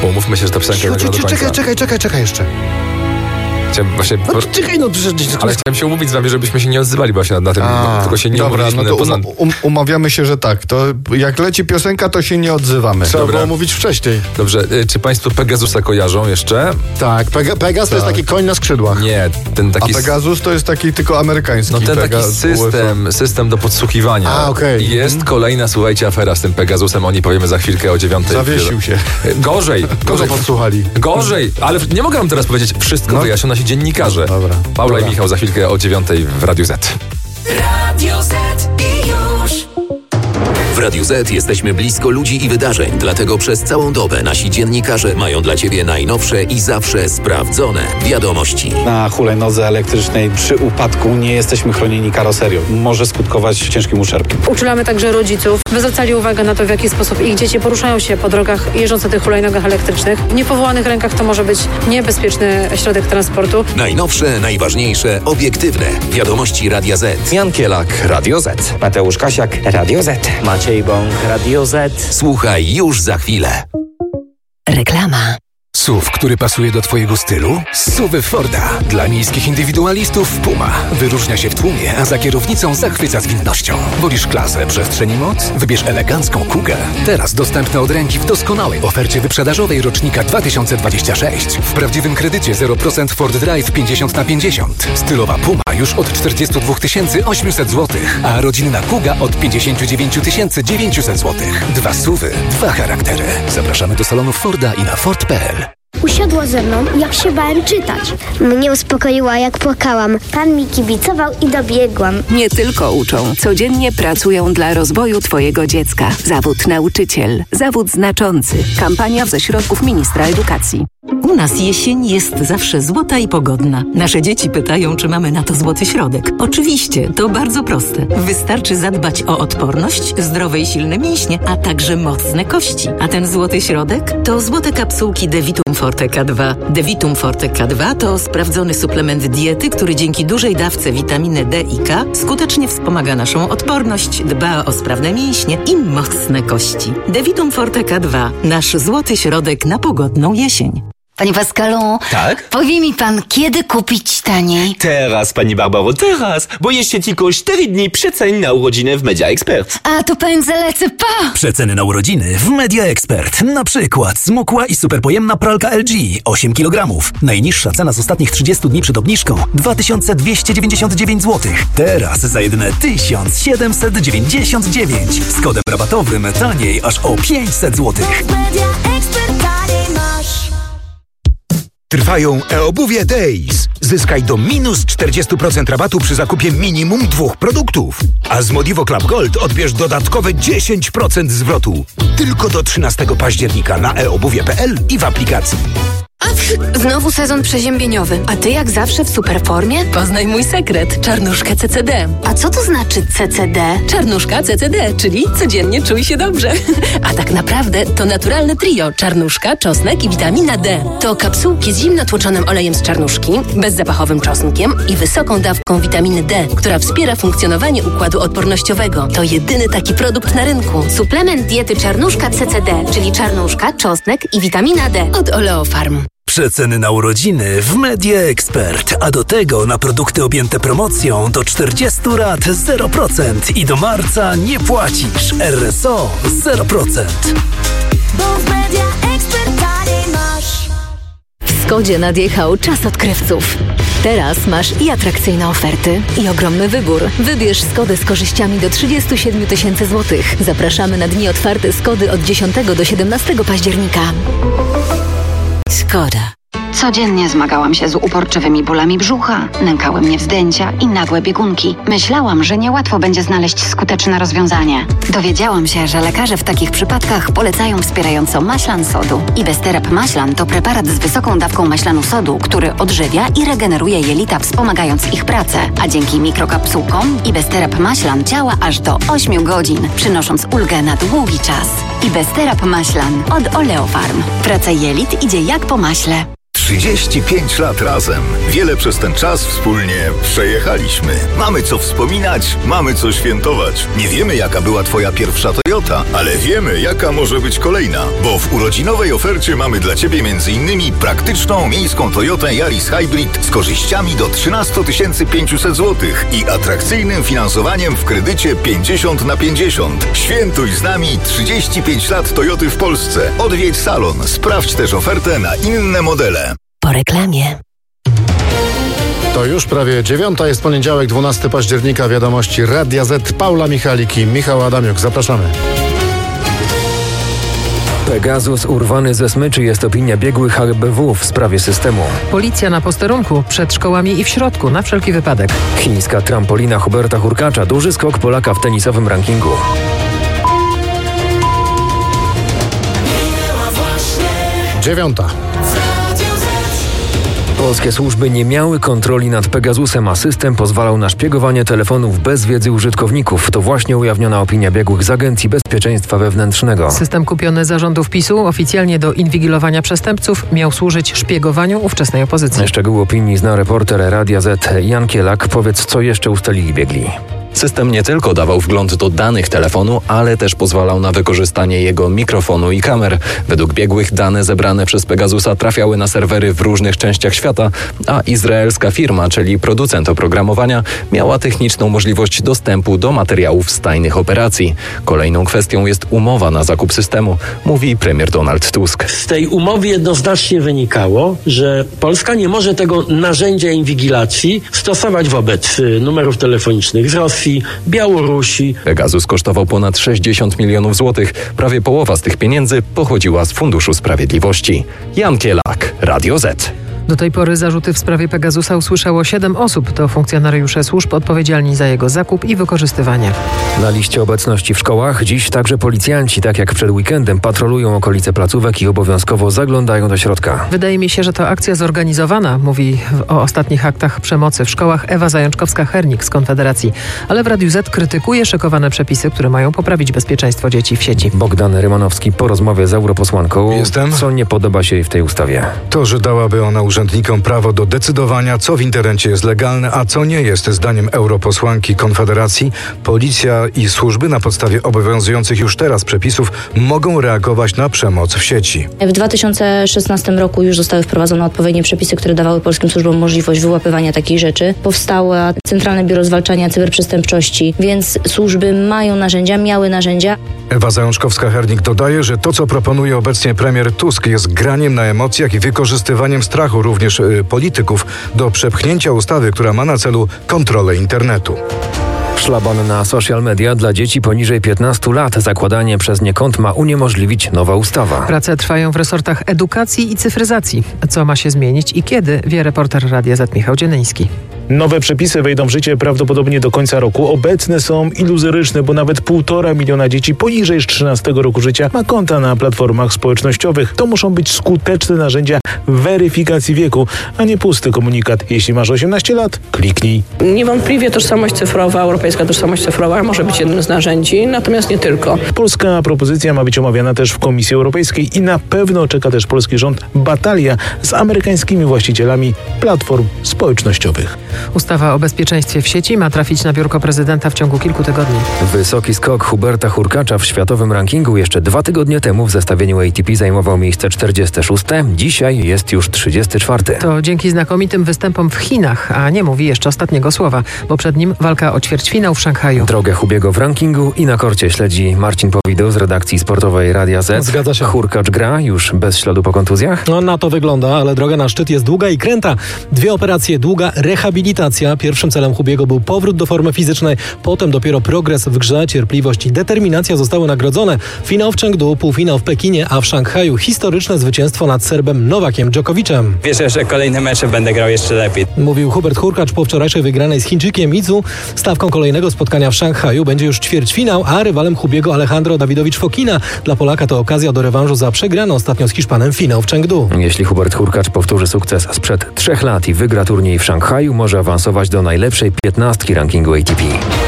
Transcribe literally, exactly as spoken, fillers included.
umówmy się, że ta piosenka jest do końca. Czekaj, czekaj, czekaj, czekaj jeszcze. Chciałem właśnie... No, czekaj, no przecież... Ale chciałem się umówić z wami, żebyśmy się nie odzywali właśnie na, na tym, A, tylko się nie dobra, umówiliśmy. no to poza... um, um, umawiamy się, że tak. To jak leci piosenka, to się nie odzywamy. Trzeba Dobra. było mówić wcześniej. Dobrze, y, czy państwo Pegasusa kojarzą jeszcze? Tak, Pega- Pegas to jest Tak. taki koń na skrzydłach. Nie, ten taki... A Pegasus to jest taki tylko amerykański. No ten taki Pega- system, system do podsłuchiwania. A, okej. I jest kolejna, słuchajcie, afera z tym Pegasusem. O niej powiemy za chwilkę o dziewiątej. Zawiesił się. Gorzej. Kogo Gorzej. podsłuchali? Gorzej. Ale nie mogę wam teraz powiedzieć. Wszystko No. wyjaśnią nasi dziennikarze. Dobra. Paula Dobra. i Michał za chwilkę o dziewiątej w Radiu Z. Radio Z i już. W Radiu Z jesteśmy blisko ludzi i wydarzeń, dlatego przez całą dobę nasi dziennikarze mają dla Ciebie najnowsze i zawsze sprawdzone wiadomości. Na hulajnodze elektrycznej przy upadku nie jesteśmy chronieni karoserią. Może skutkować ciężkim uszczerbkiem. Uczulamy także rodziców, by zwracali uwagę na to, w jaki sposób ich dzieci poruszają się po drogach jeżdżąc na tych hulajnogach elektrycznych. W niepowołanych rękach to może być niebezpieczny środek transportu. Najnowsze, najważniejsze, obiektywne wiadomości Radia Z. Jan Kielak, Radio Z. Mateusz Kasiak, Radio Z. Maciej Bąk, Radio Z. Słuchaj już za chwilę. Reklama. S U V, który pasuje do Twojego stylu? S U V Forda. Dla miejskich indywidualistów Puma. Wyróżnia się w tłumie, a za kierownicą zachwyca zwinnością. Wolisz klasę, przestrzeń i moc? Wybierz elegancką Kugę. Teraz dostępne od ręki w doskonałej ofercie wyprzedażowej rocznika dwa tysiące dwudziestego szóstego. W prawdziwym kredycie zero procent Ford Drive pięćdziesiąt na pięćdziesiąt. Stylowa Puma już od czterdzieści dwa tysiące osiemset złotych, a rodzinna Kuga od pięćdziesiąt dziewięć tysięcy dziewięćset złotych. Dwa S U V-y, dwa charaktery. Zapraszamy do salonów Forda i na Ford kropka p l. Usiadła ze mną, jak się bałem czytać. Mnie uspokoiła, jak płakałam. Pan mi kibicował i dobiegłam. Nie tylko uczą, codziennie pracują dla rozwoju Twojego dziecka. Zawód nauczyciel. Zawód znaczący. Kampania ze środków ministra edukacji. U nas jesień jest zawsze złota i pogodna. Nasze dzieci pytają, czy mamy na to złoty środek. Oczywiście, to bardzo proste. Wystarczy zadbać o odporność, zdrowe i silne mięśnie, a także mocne kości. A ten złoty środek to złote kapsułki Devitum Forte K dwa. Devitum Forte K dwa to sprawdzony suplement diety, który dzięki dużej dawce witaminy D i K skutecznie wspomaga naszą odporność, dba o sprawne mięśnie i mocne kości. Devitum Forte K dwa. Nasz złoty środek na pogodną jesień. Panie Pascalu, tak? Powie mi pan, kiedy kupić taniej? Teraz, pani Barbaro, teraz, bo jeszcze tylko cztery dni przecen na urodziny w Media Expert. A to pędzę lecę, pa! Przeceny na urodziny w Media Expert. Na przykład smukła i superpojemna pralka L G osiem kilogramów. Najniższa cena z ostatnich trzydziestu dni przed obniżką dwa tysiące dwieście dziewięćdziesiąt dziewięć złotych. Teraz za jedyne tysiąc siedemset dziewięćdziesiąt dziewięć. Z kodem rabatowym taniej aż o pięćset złotych. Trwają e-obuwie Days. Zyskaj do minus czterdzieści procent rabatu przy zakupie minimum dwóch produktów. A z Modivo Club Gold odbierz dodatkowe dziesięć procent zwrotu. Tylko do trzynastego października na e obuwie kropka p l i w aplikacji. Znowu sezon przeziębieniowy, a ty jak zawsze w superformie? Poznaj mój sekret, czarnuszkę C C D. A co to znaczy C C D? Czarnuszka C C D, czyli codziennie czuj się dobrze. A tak naprawdę to naturalne trio, czarnuszka, czosnek i witamina D. To kapsułki z zimno tłoczonym olejem z czarnuszki, bezzapachowym czosnkiem i wysoką dawką witaminy D, która wspiera funkcjonowanie układu odpornościowego. To jedyny taki produkt na rynku. Suplement diety czarnuszka C C D, czyli czarnuszka, czosnek i witamina D od Oleofarm. Przeceny na urodziny w Media Expert, a do tego na produkty objęte promocją do czterdziestu rat zero procent i do marca nie płacisz. R S O zero procent. Bo w Media Expert taniej masz. W Skodzie nadjechał czas odkrywców. Teraz masz i atrakcyjne oferty, i ogromny wybór. Wybierz Skodę z korzyściami do trzydzieści siedem tysięcy złotych. Zapraszamy na dni otwarte Skody od dziesiątego do siedemnastego października. Skoda. Codziennie zmagałam się z uporczywymi bólami brzucha, nękały mnie wzdęcia i nagłe biegunki. Myślałam, że niełatwo będzie znaleźć skuteczne rozwiązanie. Dowiedziałam się, że lekarze w takich przypadkach polecają wspierającą maślan sodu. Ibesterap maślan to preparat z wysoką dawką maślanu sodu, który odżywia i regeneruje jelita, wspomagając ich pracę. A dzięki mikrokapsułkom Ibesterap maślan działa aż do ośmiu godzin, przynosząc ulgę na długi czas. Ibesterap maślan od Oleofarm. Praca jelit idzie jak po maśle. trzydzieści pięć lat razem. Wiele przez ten czas wspólnie przejechaliśmy. Mamy co wspominać, mamy co świętować. Nie wiemy, jaka była twoja pierwsza Toyota, ale wiemy, jaka może być kolejna. Bo w urodzinowej ofercie mamy dla ciebie między innymi praktyczną miejską Toyotę Yaris Hybrid z korzyściami do trzynaście tysięcy pięćset złotych i atrakcyjnym finansowaniem w kredycie pięćdziesiąt na pięćdziesiąt. Świętuj z nami trzydzieści pięć lat Toyoty w Polsce. Odwiedź salon. Sprawdź też ofertę na inne modele. Po reklamie. To już prawie dziewiąta, jest poniedziałek, dwunastego października, wiadomości Radia Z. Paula Michalik i Michał Adamiuk. Zapraszamy. Pegasus urwany ze smyczy, jest opinia biegłych H B W w sprawie systemu. Policja na posterunku, przed szkołami i w środku, na wszelki wypadek. Chińska trampolina Huberta Hurkacza, duży skok Polaka w tenisowym rankingu. Dziewiąta. Polskie służby nie miały kontroli nad Pegasusem, a system pozwalał na szpiegowanie telefonów bez wiedzy użytkowników. To właśnie ujawniona opinia biegłych z Agencji Bezpieczeństwa Wewnętrznego. System kupiony za rządów PiSu oficjalnie do inwigilowania przestępców miał służyć szpiegowaniu ówczesnej opozycji. Szczegóły opinii zna reporter Radia Z Jan Kielak. Powiedz, co jeszcze ustalili biegli. System nie tylko dawał wgląd do danych telefonu, ale też pozwalał na wykorzystanie jego mikrofonu i kamer. Według biegłych dane zebrane przez Pegasusa trafiały na serwery w różnych częściach świata, a izraelska firma, czyli producent oprogramowania, miała techniczną możliwość dostępu do materiałów z tajnych operacji. Kolejną kwestią jest umowa na zakup systemu, mówi premier Donald Tusk. Z tej umowy jednoznacznie wynikało, że Polska nie może tego narzędzia inwigilacji stosować wobec numerów telefonicznych z Rosji, Białorusi. Pegasus kosztował ponad sześćdziesiąt milionów złotych. Prawie połowa z tych pieniędzy pochodziła z Funduszu Sprawiedliwości. Jan Kielak, Radio Z. Do tej pory zarzuty w sprawie Pegasusa usłyszało siedem osób. To funkcjonariusze służb odpowiedzialni za jego zakup i wykorzystywanie. Na liście obecności w szkołach dziś także policjanci, tak jak przed weekendem, patrolują okolice placówek i obowiązkowo zaglądają do środka. Wydaje mi się, że to akcja zorganizowana, mówi o ostatnich aktach przemocy w szkołach Ewa Zajączkowska-Hernik z Konfederacji. Ale w Radiu Z krytykuje szykowane przepisy, które mają poprawić bezpieczeństwo dzieci w sieci. Bogdan Rymanowski po rozmowie z europosłanką. Jestem. Co nie podoba się jej w tej ustawie? To, że dałaby ona urzędnikom prawo do decydowania, co w internecie jest legalne, a co nie jest. Zdaniem europosłanki Konfederacji, policja i służby na podstawie obowiązujących już teraz przepisów mogą reagować na przemoc w sieci. W dwa tysiące szesnastym roku już zostały wprowadzone odpowiednie przepisy, które dawały polskim służbom możliwość wyłapywania takich rzeczy. Powstało Centralne Biuro Zwalczania Cyberprzestępczości, więc służby mają narzędzia, miały narzędzia. Ewa Zajączkowska-Hernik dodaje, że to, co proponuje obecnie premier Tusk, jest graniem na emocjach i wykorzystywaniem strachu również y, polityków do przepchnięcia ustawy, która ma na celu kontrolę internetu. Szlaban na social media dla dzieci poniżej piętnastu lat. Zakładanie przez nie kont ma uniemożliwić nowa ustawa. Prace trwają w resortach edukacji i cyfryzacji. Co ma się zmienić i kiedy, wie reporter Radia Z Michał Dzienyński. Nowe przepisy wejdą w życie prawdopodobnie do końca roku. Obecne są iluzoryczne, bo nawet półtora miliona dzieci poniżej trzynastego roku życia ma konta na platformach społecznościowych. To muszą być skuteczne narzędzia weryfikacji wieku, a nie pusty komunikat. Jeśli masz osiemnaście lat, kliknij. Niewątpliwie tożsamość cyfrowa, europejska tożsamość cyfrowa może być jednym z narzędzi, natomiast nie tylko. Polska propozycja ma być omawiana też w Komisji Europejskiej i na pewno czeka też polski rząd batalia z amerykańskimi właścicielami platform społecznościowych. Ustawa o bezpieczeństwie w sieci ma trafić na biurko prezydenta w ciągu kilku tygodni. Wysoki skok Huberta Hurkacza w światowym rankingu. Jeszcze dwa tygodnie temu w zestawieniu A T P zajmował miejsce czterdzieste szóste. Dzisiaj jest już trzydziesty czwarty. To dzięki znakomitym występom w Chinach, a nie mówi jeszcze ostatniego słowa, bo przed nim walka o ćwierćfinał w Szanghaju. Drogę Hubiego w rankingu i na korcie śledzi Marcin Powideł z redakcji sportowej Radia Z. Zgadza się. Hurkacz gra już bez śladu po kontuzjach? No na to wygląda, ale droga na szczyt jest długa i kręta. Dwie operacje, długa rehabilitacja. Pierwszym celem Hubiego był powrót do formy fizycznej, potem dopiero progres w grze, cierpliwość i determinacja zostały nagrodzone. Finał w Chengdu, półfinał w Pekinie, a w Szanghaju historyczne zwycięstwo nad Serbem Nowakiem Dżokowiczem. Wierzę, że kolejne mecze będę grał jeszcze lepiej. Mówił Hubert Hurkacz po wczorajszej wygranej z Chińczykiem Idzu. Stawką kolejnego spotkania w Szanghaju będzie już ćwierćfinał, a rywalem Hubiego Alejandro Dawidowicz Fokina. Dla Polaka to okazja do rewanżu za przegraną ostatnio z Hiszpanem finał w Chengdu. Jeśli Hubert Hurkacz powtórzy sukces sprzed trzech lat i wygra turniej w Szanghaju, może awansować do najlepszej piętnastki rankingu A T P.